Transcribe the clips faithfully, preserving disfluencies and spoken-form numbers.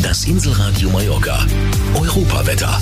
Das Inselradio Mallorca. Europawetter.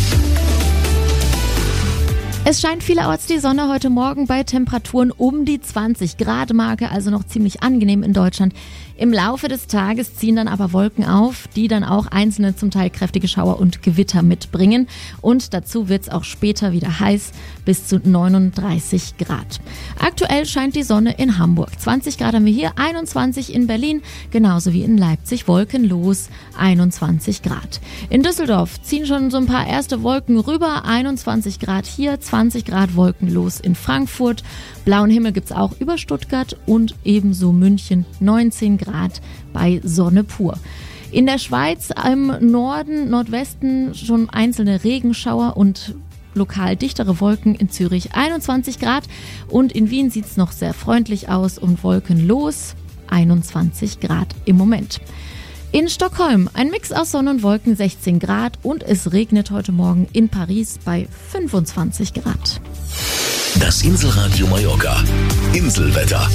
Es scheint vielerorts die Sonne heute Morgen bei Temperaturen um die zwanzig Grad Marke, also noch ziemlich angenehm in Deutschland. Im Laufe des Tages ziehen dann aber Wolken auf, die dann auch einzelne zum Teil kräftige Schauer und Gewitter mitbringen. Und dazu wird es auch später wieder heiß, bis zu neununddreißig Grad. Aktuell scheint die Sonne in Hamburg. zwanzig Grad haben wir hier, einundzwanzig in Berlin, genauso wie in Leipzig, wolkenlos, einundzwanzig Grad. In Düsseldorf ziehen schon so ein paar erste Wolken rüber, einundzwanzig Grad hier, zwanzig Grad wolkenlos in Frankfurt. Blauen Himmel gibt's auch über Stuttgart und ebenso München, neunzehn Grad bei Sonne pur. In der Schweiz im Norden, Nordwesten schon einzelne Regenschauer und lokal dichtere Wolken, in Zürich einundzwanzig Grad und in Wien sieht's noch sehr freundlich aus und wolkenlos, einundzwanzig Grad im Moment. In Stockholm ein Mix aus Sonne und Wolken, sechzehn Grad und es regnet heute Morgen in Paris bei fünfundzwanzig Grad. Das Inselradio Mallorca. Inselwetter.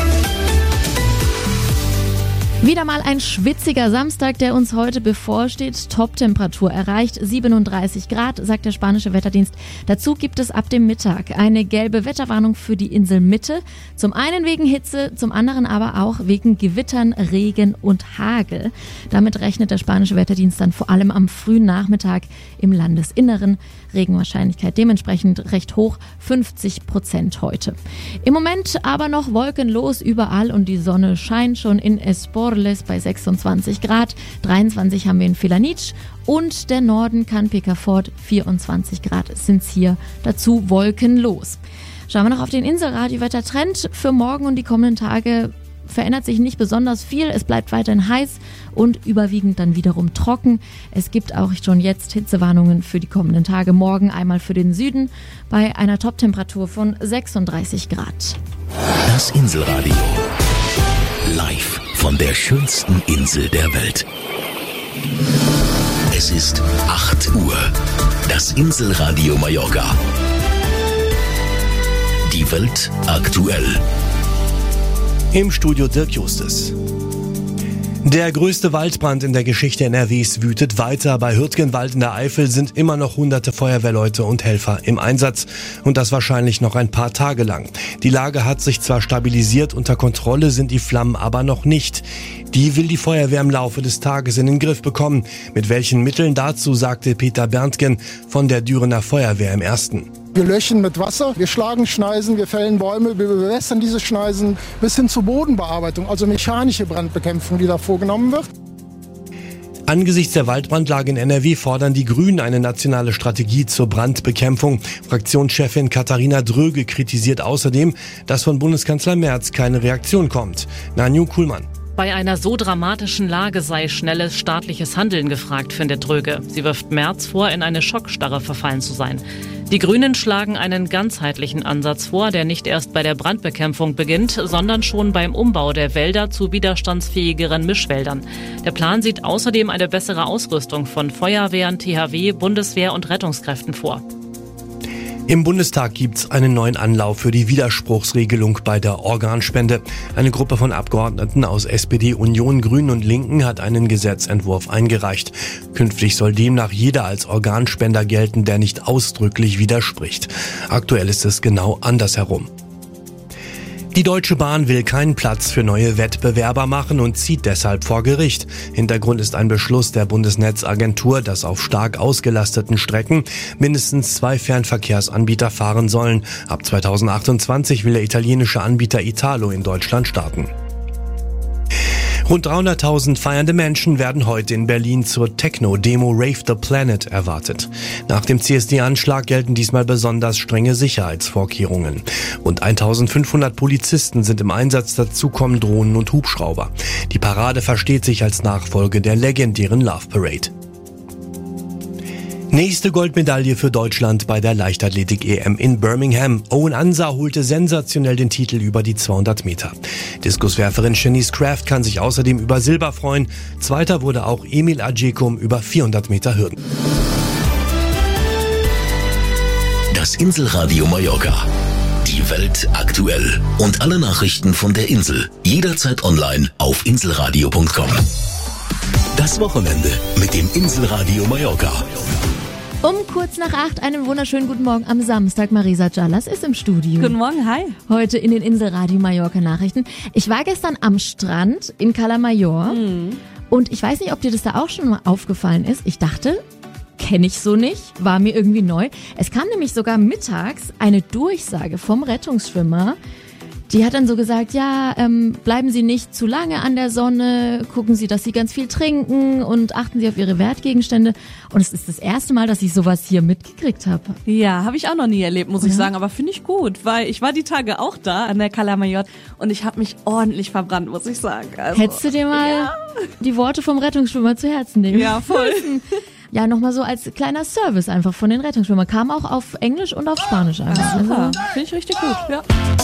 Wieder mal ein schwitziger Samstag, der uns heute bevorsteht. Top-Temperatur erreicht siebenunddreißig Grad, sagt der spanische Wetterdienst. Dazu gibt es ab dem Mittag eine gelbe Wetterwarnung für die Inselmitte. Zum einen wegen Hitze, zum anderen aber auch wegen Gewittern, Regen und Hagel. Damit rechnet der spanische Wetterdienst dann vor allem am frühen Nachmittag im Landesinneren. Regenwahrscheinlichkeit dementsprechend recht hoch, fünfzig Prozent heute. Im Moment aber noch wolkenlos überall und die Sonne scheint schon in Esporles bei sechsundzwanzig Grad, dreiundzwanzig haben wir in Felanitsch und der Norden kann Picafort, vierundzwanzig Grad sind's hier, dazu wolkenlos. Schauen wir noch auf den Inselradio-Wettertrend für morgen und die kommenden Tage. Verändert sich nicht besonders viel, es bleibt weiterhin heiß und überwiegend dann wiederum trocken. Es gibt auch schon jetzt Hitzewarnungen für die kommenden Tage. Morgen einmal für den Süden bei einer Toptemperatur von sechsunddreißig Grad. Das Inselradio. Live von der schönsten Insel der Welt. Es ist acht Uhr. Das Inselradio Mallorca. Die Welt aktuell. Im Studio Dirk Justus. Der größte Waldbrand in der Geschichte N R Ws wütet weiter. Bei Hürtgenwald in der Eifel sind immer noch hunderte Feuerwehrleute und Helfer im Einsatz. Und das wahrscheinlich noch ein paar Tage lang. Die Lage hat sich zwar stabilisiert, unter Kontrolle sind die Flammen aber noch nicht. Die will die Feuerwehr im Laufe des Tages in den Griff bekommen. Mit welchen Mitteln dazu, sagte Peter Berntgen von der Dürener Feuerwehr im Ersten. Wir löschen mit Wasser, wir schlagen Schneisen, wir fällen Bäume, wir bewässern diese Schneisen bis hin zur Bodenbearbeitung, also mechanische Brandbekämpfung, die da vorgenommen wird. Angesichts der Waldbrandlage in N R W fordern die Grünen eine nationale Strategie zur Brandbekämpfung. Fraktionschefin Katharina Dröge kritisiert außerdem, dass von Bundeskanzler Merz keine Reaktion kommt. Nanju Kuhlmann. Bei einer so dramatischen Lage sei schnelles staatliches Handeln gefragt, findet Dröge. Sie wirft Merz vor, in eine Schockstarre verfallen zu sein. Die Grünen schlagen einen ganzheitlichen Ansatz vor, der nicht erst bei der Brandbekämpfung beginnt, sondern schon beim Umbau der Wälder zu widerstandsfähigeren Mischwäldern. Der Plan sieht außerdem eine bessere Ausrüstung von Feuerwehren, T H W, Bundeswehr und Rettungskräften vor. Im Bundestag gibt's einen neuen Anlauf für die Widerspruchsregelung bei der Organspende. Eine Gruppe von Abgeordneten aus S P D, Union, Grünen und Linken hat einen Gesetzentwurf eingereicht. Künftig soll demnach jeder als Organspender gelten, der nicht ausdrücklich widerspricht. Aktuell ist es genau andersherum. Die Deutsche Bahn will keinen Platz für neue Wettbewerber machen und zieht deshalb vor Gericht. Hintergrund ist ein Beschluss der Bundesnetzagentur, dass auf stark ausgelasteten Strecken mindestens zwei Fernverkehrsanbieter fahren sollen. Ab zweitausendachtundzwanzig will der italienische Anbieter Italo in Deutschland starten. Rund dreihunderttausend feiernde Menschen werden heute in Berlin zur Techno-Demo Rave the Planet erwartet. Nach dem C S D-Anschlag gelten diesmal besonders strenge Sicherheitsvorkehrungen. Rund eintausendfünfhundert Polizisten sind im Einsatz, dazu kommen Drohnen und Hubschrauber. Die Parade versteht sich als Nachfolge der legendären Love Parade. Nächste Goldmedaille für Deutschland bei der Leichtathletik-E M in Birmingham. Owen Ansah holte sensationell den Titel über die zweihundert Meter. Diskuswerferin Shanice Craft kann sich außerdem über Silber freuen. Zweiter wurde auch Emil Adjekum über vierhundert Meter Hürden. Das Inselradio Mallorca. Die Welt aktuell. Und alle Nachrichten von der Insel. Jederzeit online auf inselradio punkt com. Das Wochenende mit dem Inselradio Mallorca. Um kurz nach acht, einen wunderschönen guten Morgen am Samstag. Marisa Callas ist im Studio. Guten Morgen, hi. Heute in den Inselradio Mallorca Nachrichten. Ich war gestern am Strand in Cala Major mhm. und ich weiß nicht, ob dir das da auch schon mal aufgefallen ist. Ich dachte, kenne ich so nicht, war mir irgendwie neu. Es kam nämlich sogar mittags eine Durchsage vom Rettungsschwimmer. Die hat dann so gesagt, ja, ähm, bleiben Sie nicht zu lange an der Sonne, gucken Sie, dass Sie ganz viel trinken und achten Sie auf Ihre Wertgegenstände. Und es ist das erste Mal, dass ich sowas hier mitgekriegt habe. Ja, habe ich auch noch nie erlebt, muss ja. ich sagen. Aber finde ich gut, weil ich war die Tage auch da an der Cala Major und ich habe mich ordentlich verbrannt, muss ich sagen. Also, hättest du dir mal ja. die Worte vom Rettungsschwimmer zu Herzen nehmen? Ja, voll. Ja, nochmal so als kleiner Service einfach von den Rettungsschwimmern. Kam auch auf Englisch und auf Spanisch einfach. Super, finde ich richtig gut, ja.